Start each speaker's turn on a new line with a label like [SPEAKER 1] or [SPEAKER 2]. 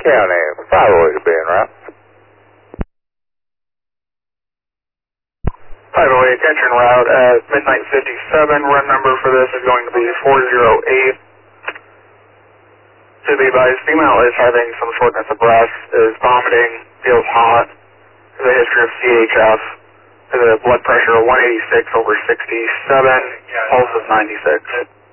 [SPEAKER 1] County, 508 to be en route.
[SPEAKER 2] 508, attention route at midnight 57. Run number for this is going to be 408. To be advised, female is having some shortness of breath, is vomiting, feels hot, has a history of CHF, has a blood pressure of 186/67, pulse is 96.